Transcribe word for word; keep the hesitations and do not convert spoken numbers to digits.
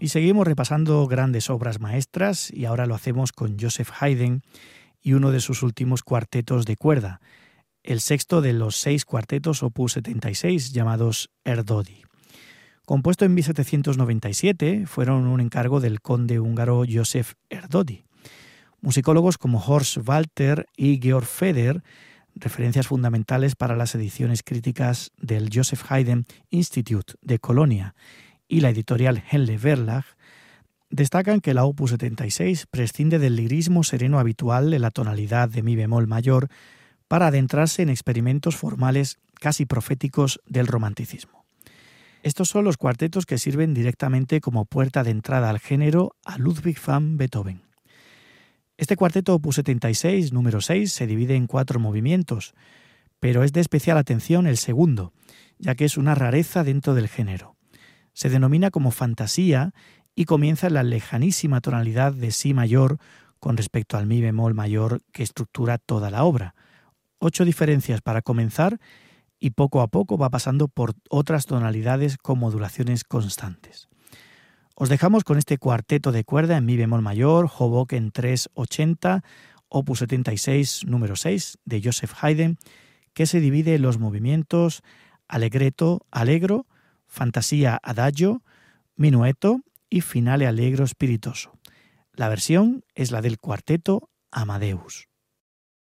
Y seguimos repasando grandes obras maestras y ahora lo hacemos con Joseph Haydn y uno de sus últimos cuartetos de cuerda, el sexto de los seis cuartetos opus setenta y seis llamados Erdődy. Compuesto en mil setecientos noventa y siete, fueron un encargo del conde húngaro József Erdődy. Musicólogos como Horst Walter y Georg Feder, referencias fundamentales para las ediciones críticas del Joseph Haydn Institute de Colonia y la editorial Henle Verlag, destacan que la opus setenta y seis prescinde del lirismo sereno habitual en la tonalidad de mi bemol mayor para adentrarse en experimentos formales casi proféticos del romanticismo. Estos son los cuartetos que sirven directamente como puerta de entrada al género a Ludwig van Beethoven. Este cuarteto opus setenta y seis, número seis, se divide en cuatro movimientos, pero es de especial atención el segundo, ya que es una rareza dentro del género. Se denomina como fantasía y comienza en la lejanísima tonalidad de si mayor con respecto al mi bemol mayor que estructura toda la obra. Ocho diferencias para comenzar y poco a poco va pasando por otras tonalidades con modulaciones constantes. Os dejamos con este cuarteto de cuerda en mi bemol mayor, Hoboken trescientos ochenta, opus setenta y seis, número seis, de Joseph Haydn, que se divide en los movimientos allegretto, allegro, fantasía adagio, minueto y finale allegro spiritoso. La versión es la del cuarteto Amadeus.